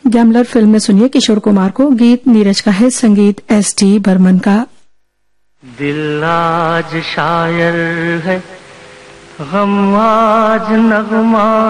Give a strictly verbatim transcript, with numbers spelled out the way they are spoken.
Gambler film में सुनिए किशोर कुमार को। गीत नीरज का है, संगीत एस टी बर्मन का। दिल आज शायर है, गम आज नगमा